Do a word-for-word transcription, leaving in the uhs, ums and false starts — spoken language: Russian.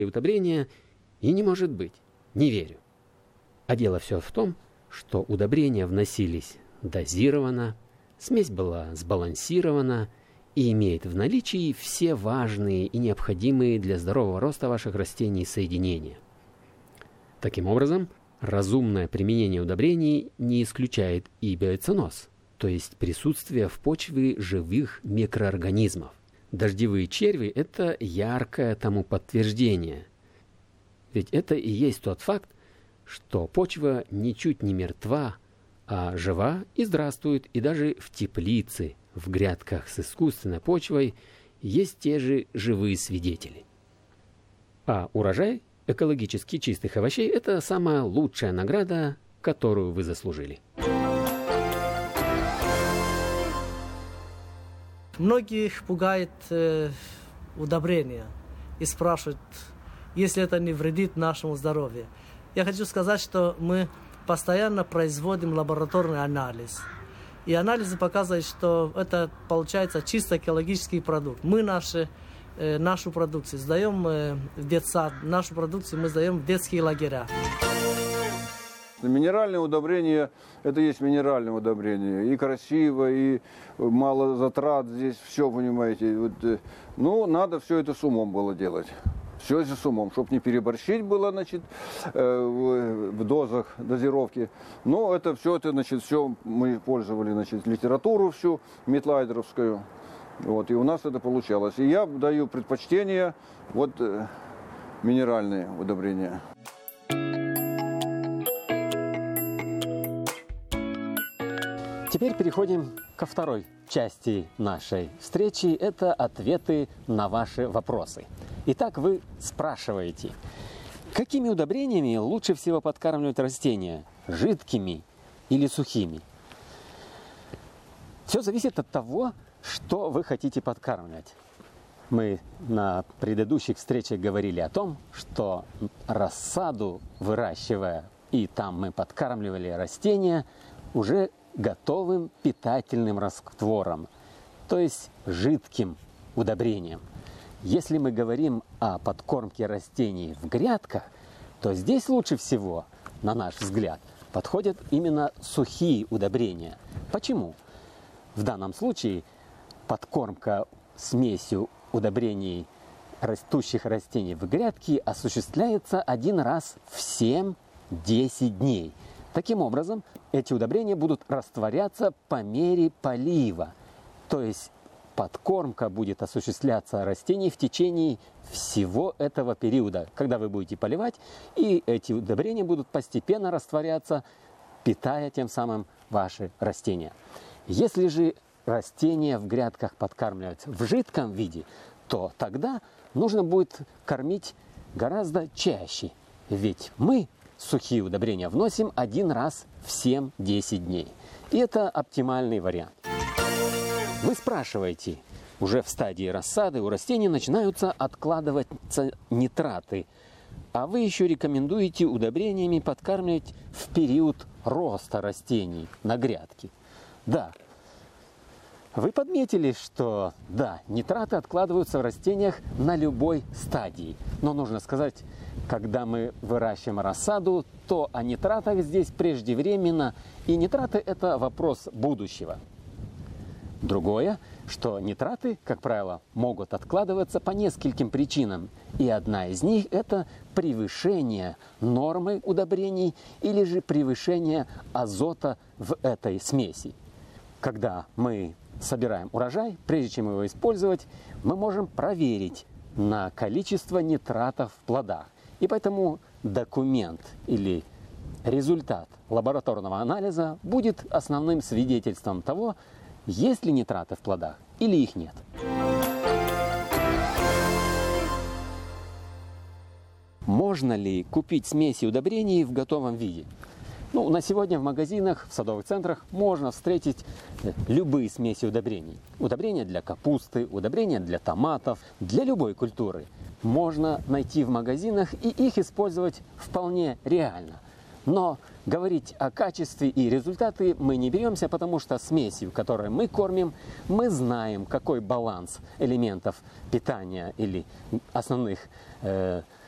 удобрения и не может быть. Не верю. А дело все в том, что удобрения вносились дозированно, смесь была сбалансирована и имеет в наличии все важные и необходимые для здорового роста ваших растений соединения. Таким образом, разумное применение удобрений не исключает и биоценоз, то есть присутствие в почве живых микроорганизмов. Дождевые черви – это яркое тому подтверждение. Ведь это и есть тот факт, что почва ничуть не мертва, а жива и здравствует, и даже в теплице, в грядках с искусственной почвой есть те же живые свидетели. А урожай экологически чистых овощей – это самая лучшая награда, которую вы заслужили. Многих пугает э, удобрение и спрашивают, если это не вредит нашему здоровью. Я хочу сказать, что мы постоянно производим лабораторный анализ. И анализы показывают, что это получается чисто экологический продукт. Мы наши, э, нашу продукцию сдаем э, в детсад, нашу продукцию мы сдаем в детские лагеря. Минеральное удобрение – это есть минеральное удобрение. И красиво, и мало затрат здесь, все, понимаете. Вот, ну, надо все это с умом было делать. Все это с умом, чтобы не переборщить было, значит, э, в дозах дозировки. Но это все, это, значит, все мы пользовали, значит, литературу всю, метлайдеровскую. Вот, и у нас это получалось. И я даю предпочтение вот э, минеральные удобрения. Теперь переходим ко второй части нашей встречи. Это ответы на ваши вопросы. Итак, вы спрашиваете, какими удобрениями лучше всего подкармливать растения? Жидкими или сухими? Все зависит от того, что вы хотите подкармливать. Мы на предыдущих встречах говорили о том, что рассаду выращивая, и там мы подкармливали растения уже готовым питательным раствором, то есть жидким удобрением. Если мы говорим о подкормке растений в грядках, то здесь лучше всего, на наш взгляд, подходят именно сухие удобрения. Почему? В данном случае подкормка смесью удобрений растущих растений в грядке осуществляется один раз в семь-десять дней. Таким образом, эти удобрения будут растворяться по мере полива. То есть подкормка будет осуществляться растений в течение всего этого периода, когда вы будете поливать, и эти удобрения будут постепенно растворяться, питая тем самым ваши растения. Если же растения в грядках подкармливать в жидком виде, то тогда нужно будет кормить гораздо чаще, ведь мы сухие удобрения вносим один раз в семь-десять дней. И это оптимальный вариант. Вы спрашиваете, уже в стадии рассады у растений начинаются откладываться нитраты, а вы еще рекомендуете удобрениями подкармливать в период роста растений на грядке. Да, вы подметили, что да, нитраты откладываются в растениях на любой стадии. Но нужно сказать, когда мы выращиваем рассаду, то о нитратах здесь преждевременно. И нитраты – это вопрос будущего. Другое, что нитраты, как правило, могут откладываться по нескольким причинам. И одна из них – это превышение нормы удобрений или же превышение азота в этой смеси. Когда мы собираем урожай, прежде чем его использовать, мы можем проверить на количество нитратов в плодах. И поэтому документ или результат лабораторного анализа будет основным свидетельством того, есть ли нитраты в плодах или их нет. Можно ли купить смеси удобрений в готовом виде? Ну, на сегодня в магазинах, в садовых центрах можно встретить любые смеси удобрений. Удобрения для капусты, удобрения для томатов, для любой культуры. Можно найти в магазинах и их использовать вполне реально. Но говорить о качестве и результаты мы не беремся, потому что смесью, которой мы кормим, мы знаем, какой баланс элементов питания или основных э,